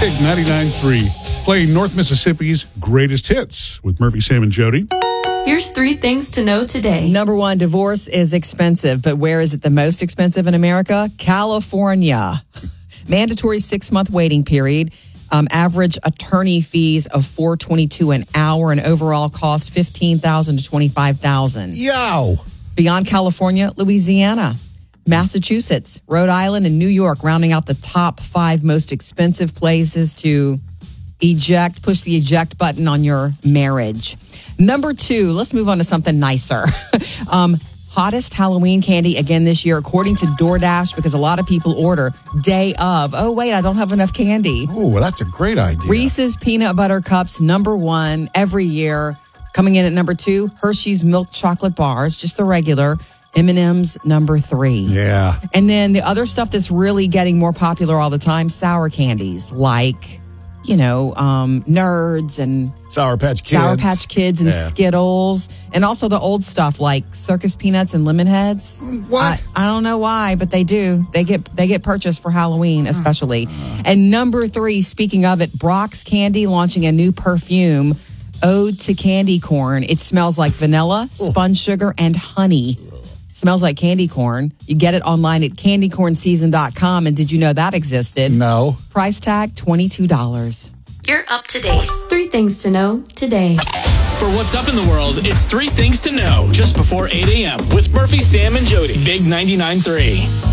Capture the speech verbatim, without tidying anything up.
Big ninety-nine point three, playing North Mississippi's greatest hits with Murphy, Sam, and Jody. Here's three things to know today. Number one, divorce is expensive, but where is it the most expensive in America? California. Mandatory six-month waiting period. Um, average attorney fees of four dollars and twenty-two cents an hour, and overall cost fifteen thousand dollars to twenty-five thousand dollars. Yo! Beyond California, Louisiana, Massachusetts, Rhode Island, and New York, rounding out the top five most expensive places to eject, push the eject button on your marriage. Number two, let's move on to something nicer. um, hottest Halloween candy again this year, according to DoorDash, because a lot of people order day of. Oh, wait, I don't have enough candy. Oh, well, that's a great idea. Reese's Peanut Butter Cups, number one every year. Coming in at number two, Hershey's Milk Chocolate Bars, just the regular. M and M's, number three. Yeah. And then the other stuff that's really getting more popular all the time, sour candies, like, you know, um, Nerds and Sour Patch Kids. Sour Patch Kids and Yeah. Skittles. And also the old stuff like Circus Peanuts and Lemon Heads. What? I, I don't know why, but they do. They get they get purchased for Halloween, especially. And number three, speaking of it, Brock's Candy launching a new perfume, Ode to Candy Corn. It smells like vanilla, spun sugar, and honey. Smells like candy corn. You get it online at candy corn season dot com. And did you know that existed? No. Price tag twenty-two dollars. You're up to date. Three things to know today. For what's up in the world, it's three things to know just before eight a.m. with Murphy, Sam, and Jody. Big ninety-nine point three.